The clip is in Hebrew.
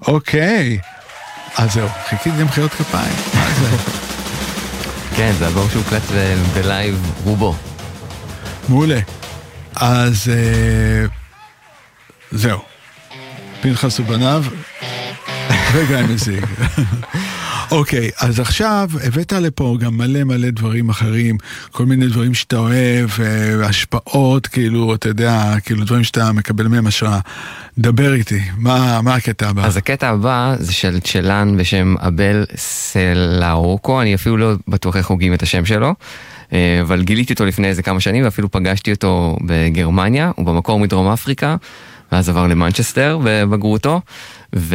אוקיי, אז זהו, חיכיתי למחיאות כפיים, מה זה? כן, זה אלבום שהוקלט בלייב רובו. מעולה. אז זהו, פנחס ובניו וגיא מזיג. אוקיי, אז עכשיו הבאת לפה גם מלא דברים אחרים, כל מיני דברים שאתה אוהב, השפעות, כאילו, אתה יודע, כאילו דברים שאתה מקבל מהם השראה. דבר איתי, מה הקטע הבא? אז הקטע הבא זה של צ'לן בשם אבל סלאוקו, אני אפילו לא בטוח איך הוגים את השם שלו, אבל גיליתי אותו לפני איזה כמה שנים, ואפילו פגשתי אותו בגרמניה, הוא במקור מדרום אפריקה, ואז עבר למנצ'סטר בבגרותו,